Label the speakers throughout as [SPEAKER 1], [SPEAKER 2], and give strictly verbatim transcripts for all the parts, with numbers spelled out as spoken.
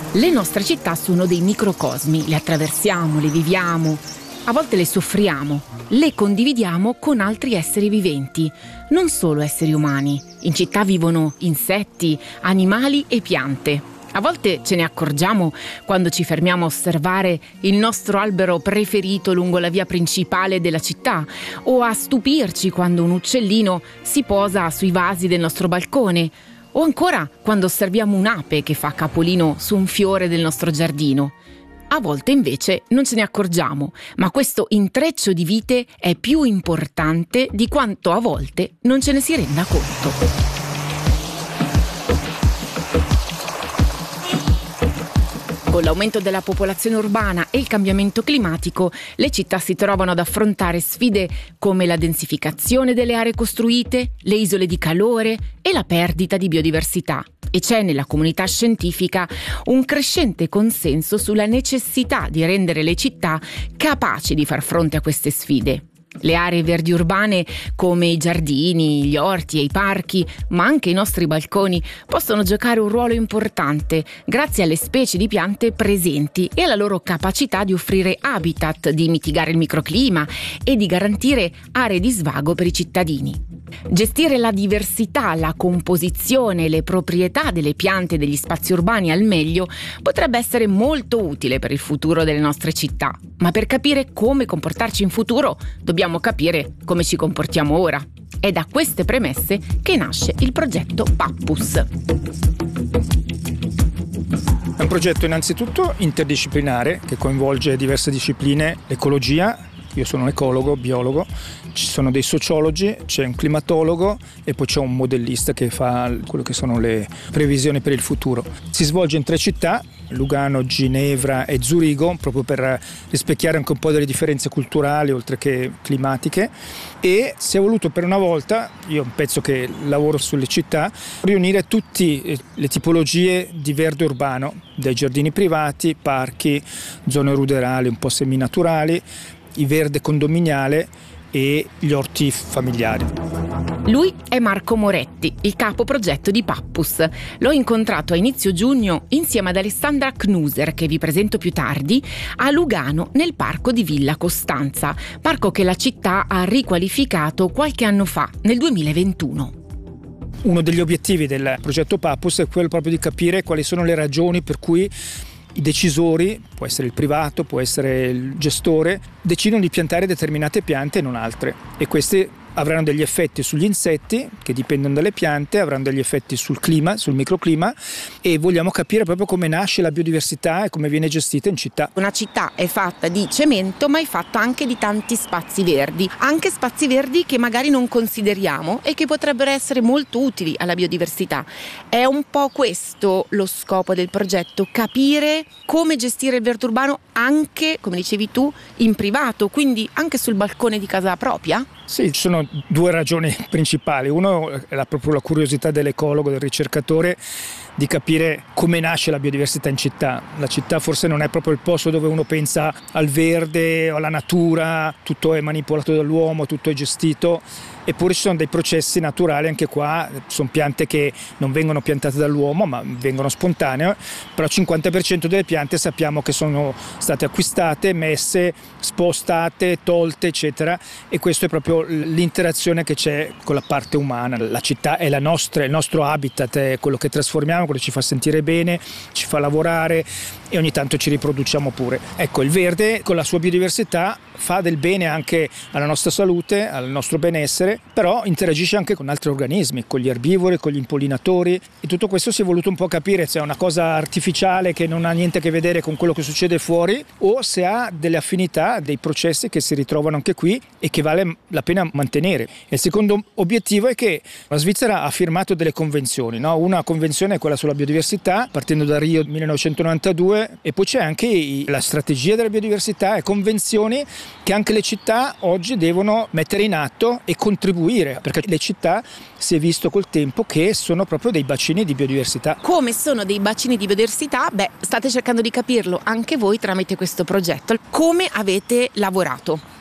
[SPEAKER 1] Le nostre città sono dei microcosmi, le attraversiamo, le viviamo, a volte le soffriamo, le condividiamo con altri esseri viventi, non solo esseri umani. In città vivono insetti, animali e piante. A volte ce ne accorgiamo quando ci fermiamo a osservare il nostro albero preferito lungo la via principale della città, o a stupirci quando un uccellino si posa sui vasi del nostro balcone, o ancora quando osserviamo un'ape che fa capolino su un fiore del nostro giardino. A volte invece non ce ne accorgiamo, ma questo intreccio di vite è più importante di quanto a volte non ce ne si renda conto. Con l'aumento della popolazione urbana e il cambiamento climatico, le città si trovano ad affrontare sfide come la densificazione delle aree costruite, le isole di calore e la perdita di biodiversità. E c'è nella comunità scientifica un crescente consenso sulla necessità di rendere le città capaci di far fronte a queste sfide. Le aree verdi urbane come i giardini, gli orti e i parchi, ma anche i nostri balconi, possono giocare un ruolo importante grazie alle specie di piante presenti e alla loro capacità di offrire habitat, di mitigare il microclima e di garantire aree di svago per i cittadini. Gestire la diversità, la composizione e le proprietà delle piante e degli spazi urbani al meglio potrebbe essere molto utile per il futuro delle nostre città. Ma per capire come comportarci in futuro, dobbiamo capire come ci comportiamo ora. È da queste premesse che nasce il progetto Pappus.
[SPEAKER 2] È un progetto innanzitutto interdisciplinare che coinvolge diverse discipline, l'ecologia. Io sono un ecologo, biologo, ci sono dei sociologi, c'è un climatologo e poi c'è un modellista che fa quello che sono le previsioni per il futuro. Si svolge in tre città, Lugano, Ginevra e Zurigo, proprio per rispecchiare anche un po' delle differenze culturali oltre che climatiche, e si è voluto per una volta, io penso che lavoro sulle città, riunire tutte le tipologie di verde urbano, dai giardini privati, parchi, zone ruderali un po' seminaturali, il verde condominiale e gli orti familiari.
[SPEAKER 1] Lui è Marco Moretti, il capo progetto di Pappus. L'ho incontrato a inizio giugno insieme ad Alessandra Knuser, che vi presento più tardi, a Lugano nel parco di Villa Costanza, parco che la città ha riqualificato qualche anno fa, nel duemilaventuno.
[SPEAKER 2] Uno degli obiettivi del progetto Pappus è quello proprio di capire quali sono le ragioni per cui i decisori, può essere il privato, può essere il gestore, decidono di piantare determinate piante e non altre, e queste avranno degli effetti sugli insetti che dipendono dalle piante, avranno degli effetti sul clima, sul microclima, e vogliamo capire proprio come nasce la biodiversità e come viene gestita in città.
[SPEAKER 1] Una città è fatta di cemento, ma è fatta anche di tanti spazi verdi, anche spazi verdi che magari non consideriamo e che potrebbero essere molto utili alla biodiversità. È un po' questo lo scopo del progetto, capire come gestire il verde urbano anche, come dicevi tu, in privato, quindi anche sul balcone di casa propria?
[SPEAKER 2] Sì, ci sono due ragioni principali. Uno è la, proprio la curiosità dell'ecologo, del ricercatore, di capire come nasce la biodiversità in città. La città forse non è proprio il posto dove uno pensa al verde o alla natura, tutto è manipolato dall'uomo, tutto è gestito, eppure ci sono dei processi naturali anche qua. Sono piante che non vengono piantate dall'uomo ma vengono spontanee, però il cinquanta per cento delle piante sappiamo che sono state acquistate, messe, spostate, tolte, eccetera, e questo è proprio l'interazione che c'è con la parte umana. La città è la nostra, il nostro habitat, è quello che trasformiamo, quello che ci fa sentire bene, ci fa lavorare e ogni tanto ci riproduciamo pure. Ecco, il verde con la sua biodiversità fa del bene anche alla nostra salute, al nostro benessere, però interagisce anche con altri organismi, con gli erbivori, con gli impollinatori, e tutto questo si è voluto un po' capire se è una cosa artificiale che non ha niente a che vedere con quello che succede fuori o se ha delle affinità, dei processi che si ritrovano anche qui e che vale la pena mantenere. E il secondo obiettivo è che la Svizzera ha firmato delle convenzioni, no? Una convenzione è quella sulla biodiversità, partendo da Rio millenovecentonovantadue, e poi c'è anche la strategia della biodiversità e convenzioni che anche le città oggi devono mettere in atto e contribuire, perché le città si è visto col tempo che sono proprio dei bacini di biodiversità.
[SPEAKER 1] Come sono dei bacini di biodiversità? Beh, state cercando di capirlo anche voi tramite questo progetto. Come avete lavorato?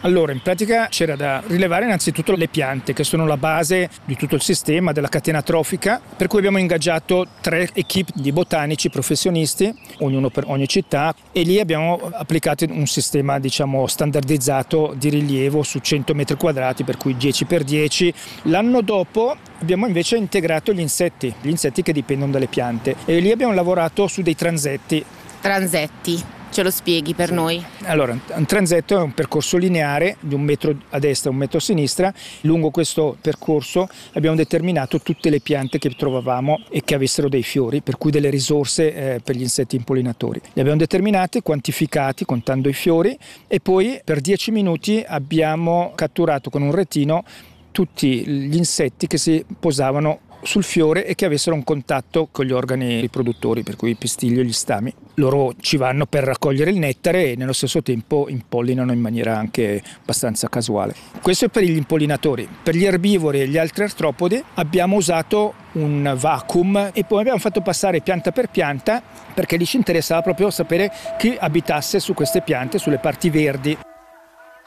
[SPEAKER 2] Allora, in pratica c'era da rilevare innanzitutto le piante, che sono la base di tutto il sistema, della catena trofica, per cui abbiamo ingaggiato tre equip di botanici professionisti, ognuno per ogni città, e lì abbiamo applicato un sistema, diciamo, standardizzato di rilievo su cento metri quadrati, per cui dieci per dieci. L'anno dopo abbiamo invece integrato gli insetti, gli insetti che dipendono dalle piante, e lì abbiamo lavorato su dei transetti.
[SPEAKER 1] Transetti, ce lo spieghi per noi?
[SPEAKER 2] Allora, un transetto è un percorso lineare di un metro a destra e un metro a sinistra. Lungo questo percorso abbiamo determinato tutte le piante che trovavamo e che avessero dei fiori, per cui delle risorse eh, per gli insetti impollinatori. Le abbiamo determinate, quantificati contando i fiori, e poi per dieci minuti abbiamo catturato con un retino tutti gli insetti che si posavano sul fiore e che avessero un contatto con gli organi riproduttori, per cui il pistiglio e gli stami. Loro ci vanno per raccogliere il nettare e nello stesso tempo impollinano in maniera anche abbastanza casuale. Questo è per gli impollinatori. Per gli erbivori e gli altri artropodi abbiamo usato un vacuum e poi abbiamo fatto passare pianta per pianta, perché lì ci interessava proprio sapere chi abitasse su queste piante, sulle parti verdi.